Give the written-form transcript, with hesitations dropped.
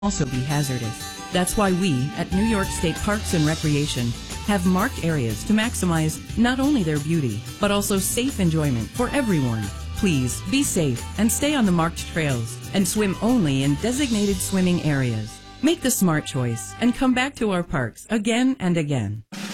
also be hazardous. That's why we, at New York State Parks and Recreation, have marked areas to maximize not only their beauty, but also safe enjoyment for everyone. Please be safe and stay on the marked trails and swim only in designated swimming areas. Make the smart choice and come back to our parks again and again.